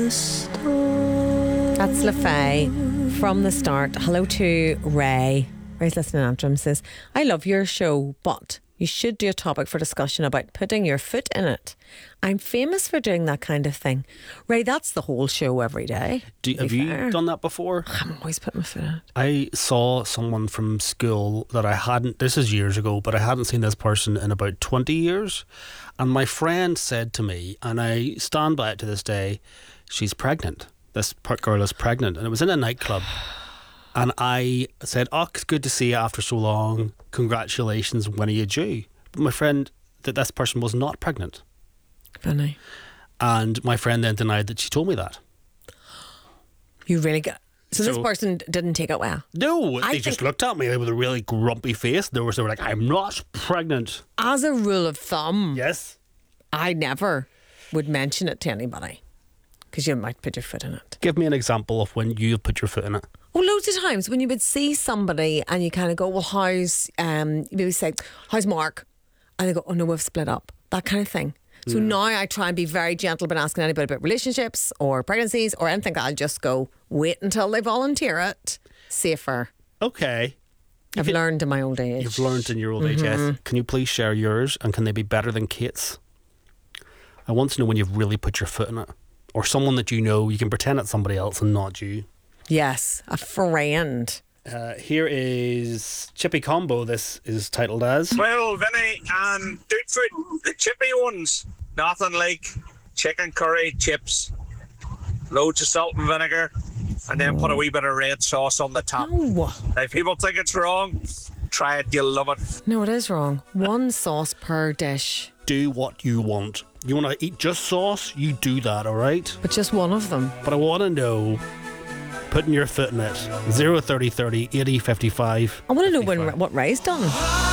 That's LaFay from the start. Hello to Ray. Ray's listening after him, says, I love your show, but you should do a topic for discussion about putting your foot in it. I'm famous for doing that kind of thing. Ray, that's the whole show every day. Have you done that before? I'm always putting my foot in it. I saw someone from school that I hadn't, this is years ago, but I hadn't seen this person in about 20 years. And my friend said to me, and I stand by it to this day, she's pregnant. This girl is pregnant. And it was in a nightclub. And I said, oh, it's good to see you after so long. Congratulations, when are you due? But my friend, that this person was not pregnant. Funny. And my friend then denied that she told me that. You really got... So this person didn't take it well? No, they just looked at me with a really grumpy face. They were like, I'm not pregnant. As a rule of thumb, yes, I never would mention it to anybody because you might put your foot in it. Give me an example of when you put your foot in it. Oh, loads of times when you would see somebody and you kind of go, well, how's, maybe say, how's Mark? And they go, oh no, we've split up. That kind of thing. So now I try and be very gentle about asking anybody about relationships or pregnancies or anything. I'll just go, wait until they volunteer it. Safer. Okay. I've learned in my old age. You've learned in your old age, yes. Can you please share yours, and can they be better than Kate's? I want to know when you've really put your foot in it. Or someone that you know, you can pretend it's somebody else and not you. Yes, a friend. Here is Chippy Combo. This is titled as... Well, Vinny and Dude Food, the chippy ones. Nothing like chicken curry chips, loads of salt and vinegar, and then put a wee bit of red sauce on the top. No. If people think it's wrong, try it, you'll love it. No, it is wrong. One sauce per dish. Do what you want. You want to eat just sauce? You do that, all right? But just one of them. But I want to know... Putting your foot in it. 03030 80 55. I want to know what Ray's done.